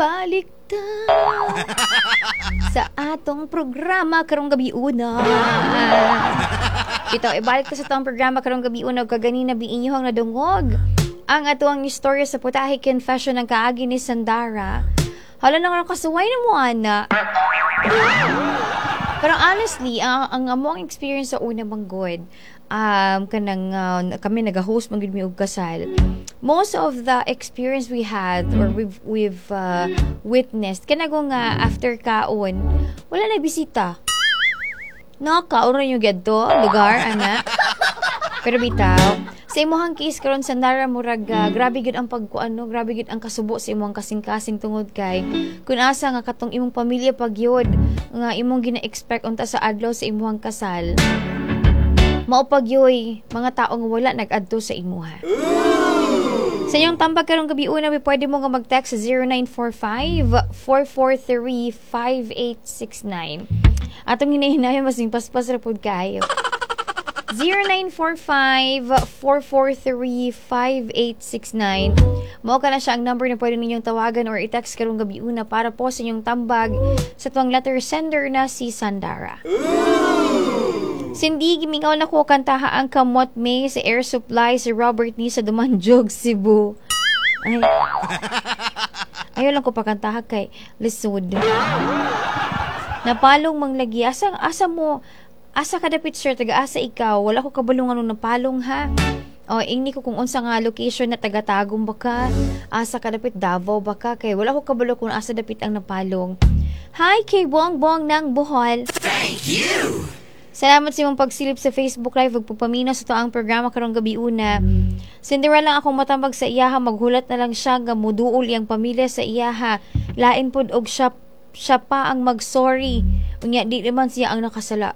ibalik ta sa atong programa karong gabi una. Ito, ibalik ta sa atong programa karong gabi una kaganina biinyong nadungog. Ang atuang istorya sa Putahe Confession ng kaagi ni Sandara. Hala na nga kasuway na mo, ana. Pero honestly, ang among experience sa una bang good, kami nag-host magud mi og kasal. Most of the experience we had or we've witnessed kanago nga after kaon, wala na bisita. No, kaon ra yung gadto lugar ana. Pero bitaw, sa imong case karon sa Nara murag grabe gid ang pagkuano, grabe gid ang kasubo sa imong kasing-kasing tungod kay kun asa nga katong imong pamilya pagyod nga imong gina-expect unta sa adlaw sa imong kasal. Mao pagyoy mga tao nga wala nag-adto sa imuha. Sa inyong tambag karong gabi una, pwede mo nga mag-text sa 0945-443-5869. Atong hinahinayon masing paspas ra pud kayo. 0945-443-5869. Mao ka na siya ang number na pwede ninyong tawagan or i-text karong gabi una para po sa inyong tambag sa tuwang letter sender na si Sandara. Sindi, gimingaw na ko kantaha ang Kamot May sa Air Supply si Robert ni sa Dumanjog, Cebu. Ay. Ayaw lang ko pakantaha kay lisod. Napalong manglagi. Asa mo? Asa ka dapit sir, taga-asa ikaw. Wala ko kabalungan nung napalong ha. O, ingni ko kung unsa nga location na taga-tagong baka. Asa ka dapit Davao baka. Kay wala ko kabalo kung asa dapit ang napalong. Hi kay Bongbong ng Bohol. Thank you! Salamat sa imong pagsilip sa Facebook Live ug pagpamina sa toang programa karong gabi una. Cinderella akong matambag sa iyaha, maghulat na lang siya nga muduol iyang pamilya sa iyaha. Lain pud og siya pa ang mag-sorry. Unya di naman siya ang nakasala.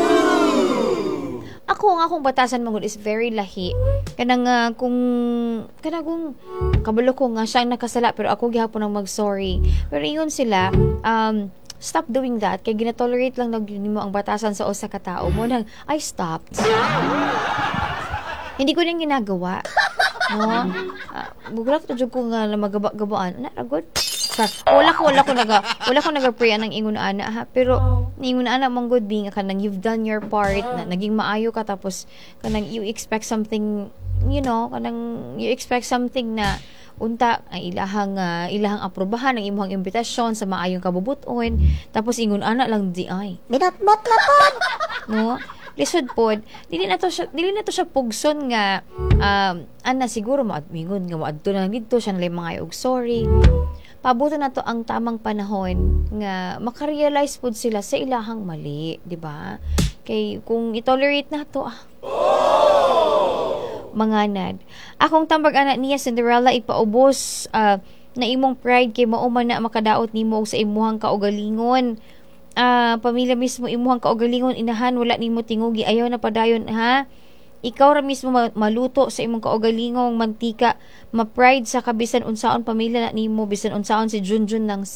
Ako ang akong batasan mangod is very lahi. Kanang kung kabalo ko nga siya ang nakasala pero ako gihapon ang mag-sorry. Pero ingon sila, stop doing that kay ginatolerate lang nimo ang batasan sa usa ka tawo mo nang I stopped. Hindi ko nang ginagawa, no. Bugla ko jud ko nga magaba-gabaan na good. Wala ko naga-pray anang ingon ana ha, pero ingon ana mong good being kanang you've done your part na naging maayo ka tapos kanang you expect something, you know, kanang you expect something na unta ang ilahang aprobahan ang imong imbitasyon sa maayong kabubuton tapos ingon ana lang di ay Minatmat na po! no lisod pod dili na to siya pugson nga ana siguro maadmingon nga maadto na didto siya nalay mga og sorry. Pabuto na to ang tamang panahon nga makarealize pod sila sa ilahang mali, di ba? Kay kung itolerate na to manganad. Akong tambag anak niya Cinderella ipaubos na imong pride kay mao man na makadaot nimo sa imuhang kaugalingon. Pamilya mismo imuhang kaugalingon inahan wala nimo tingugi ayaw na padayon ha. Ikaw ra mismo maluto sa imong kaugalingong mantika, ma-pride sa kabisan unsaon pamilya na nimo bisan unsaon si Junjun ng